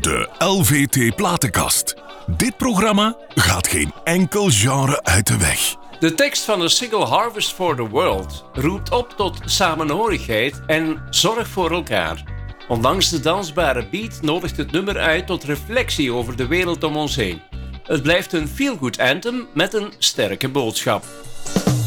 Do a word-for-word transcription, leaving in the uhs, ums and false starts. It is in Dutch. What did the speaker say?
De L V T Platenkast. Dit programma gaat geen enkel genre uit de weg. De tekst van de single Harvest for the World roept op tot samenhorigheid en zorg voor elkaar. Ondanks de dansbare beat nodigt het nummer uit tot reflectie over de wereld om ons heen. Het blijft een feel-good anthem met een sterke boodschap.